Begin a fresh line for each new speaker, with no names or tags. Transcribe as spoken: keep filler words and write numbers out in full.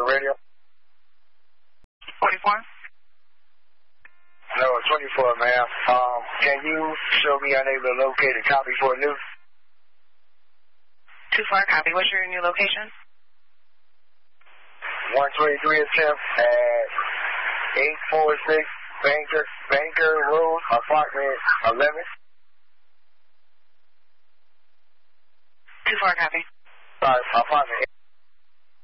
radio?
forty-four?
No, twenty-four, ma'am. Um, can you show me unable to locate a copy for a new?
two four, copy. What's your new location?
one twenty-three attempt at eight forty-six Banker, Banker Road, apartment eleven.
two four, copy.
Sorry, apartment